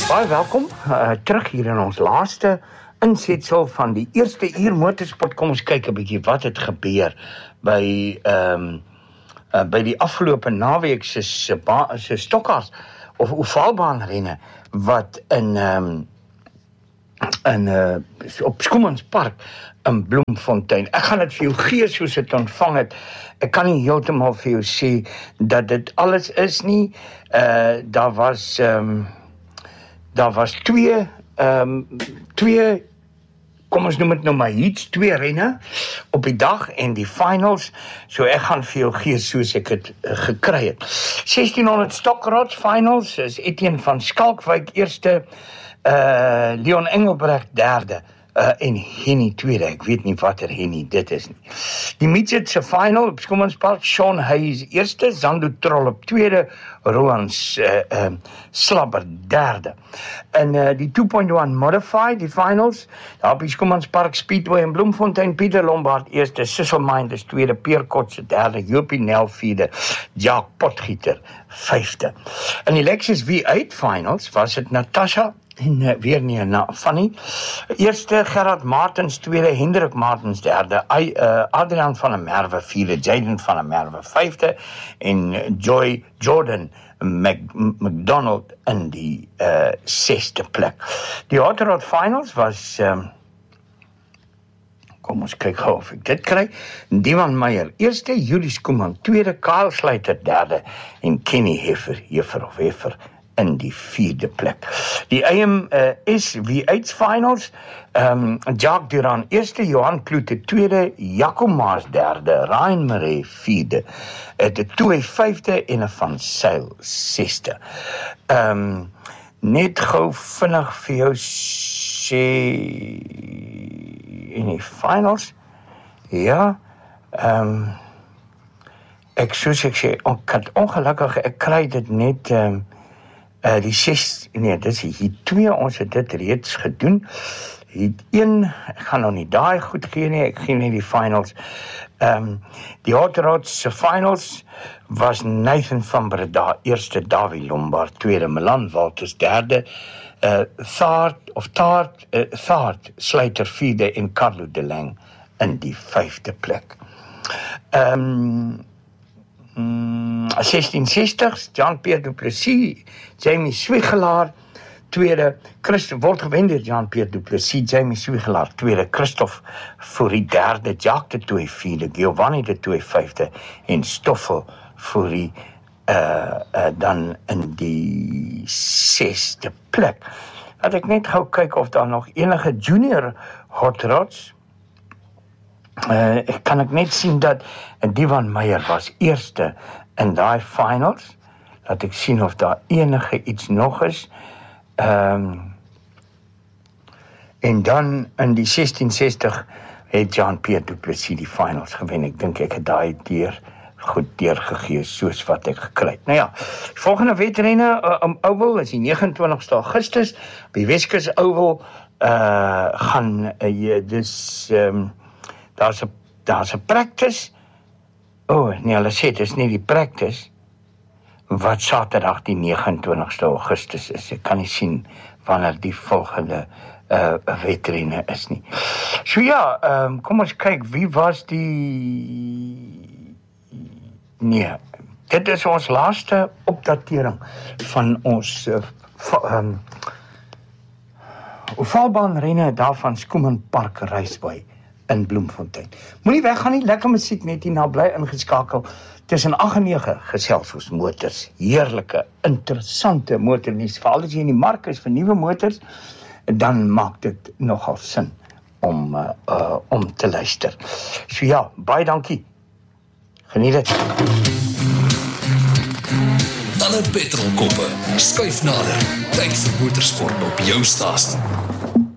Baie welkom, terug hier in ons laaste insetsel van die eerste uur motorsport. Kom ons kyk 'n bietjie wat het gebeur by die afgelope naweek se stokkers of ovaalbaanrenne wat op Schoemanspark in Bloemfontein. Ek gaan dit vir jou gee soos dit ontvang het. Ek kan nie heeltemal vir jou sê dat dit alles is nie. Daar was twee, kom ons noem het nou maar heats, 2 renne op die dag en die finals, so ek gaan vir jou gee soos ek het gekry het. 1600 Stokrods finals is Etienne van Schalkwijk eerste, Leon Engelbrecht derde, en Henny tweede, ek weet nie wat Henny dit is nie. Die midget se final op Schoemanspark, Sean Hayes eerste, Zando Troll op tweede, Rowan Slabber derde. En die 2.1 Modified, die finals, daar op die Schoemanspark Speedway in Bloemfontein, Pieter Lombard eerste, Sissel Minders tweede, Peer Kotse derde, Jopie Nel vierde, Jaak Potgieter vijfde. In die Lexus V8 finals was het Natasha en weer nie Fanny. Eerste Gerard Martens tweede, Hendrik Martens derde, Adrian van der Merwe vierde, Jaden van der Merwe vijfde en Jordan McDonald in die 6de plek. Die Hot Rod Finals was kom ons kyk gou of ek dit kry. Diwan Meyer eerste, Julius Koeman tweede, Kyle Sluiter derde en Kenny Heffer in die 4de plek. Die AMS V8 Finals, Jacques Duran eerste, Johan Kloete tweede, Jaco Maas derde, Ryan Murray vierde, de Toei vijfde en Van Zyl sesde. Net gou vinnig vir jou sê in die finals, ja, ek soos ek sê, ongelukkig, ek kry dit net die 6, nee, dit is hier 2, ons het dit reeds gedoen. Hier 1, ek gaan nou nie daai goed gee nie, ek gee nie die finals. Die Hot Rods se finals was Nathan van Breda, eerste, Davie Lombard, tweede, Milan Walters, derde, Thaart Sluiter vierde en Carlo de Lang in die 5de plek. 1660, Jean-Pierre Duplessis, Jamie Swiegelaar, tweede, word gewen deur Jean-Pierre Duplessis, Jamie Swiegelaar, tweede, Christophe Fourie, derde, Jacques de Toey, vierde, Giovanni de Toey, vijfde, en Stoffel Fourie, dan in die 6de plek. Laat ek net gou kyk of daar nog enige junior hot rods, kan ek net sien dat Diwan Meyer was eerste in die finals. Laat ek sien of daar enige iets nog is. En dan in die 1660 het Jean-Pierre Duplessis die finals gewen. Ek dink ek het daai goed deurgegee soos wat ek gekry het. Nou ja, die volgende wedrenne Oval is die 29ste Augustus. By Weskus Oval gaan daar's 'n practice. Nee, hulle sê dit is nie die practice wat Saterdag die 29ste Augustus is. Ek kan nie sien wanneer die volgende wedrenne is nie. So ja, kom ons kyk, wie was nee, dit is ons laaste opdatering van ons ovaalbaanrenne daarvan Schoemanspark Raceway in Bloemfontein. Moenie weggaan nie, lekker musiek net hier na, bly ingeskakel. Tussen 8 en 9 gesels ons motors, heerlike, interessante motornuus, veral as jy in die mark is vir nuwe motors, dan maak dit nogal sin om te luister. So ja, baie dankie. Geniet dit. Alle petrolkoppe, skuif nader. Tyd vir motorsport op jou stasie.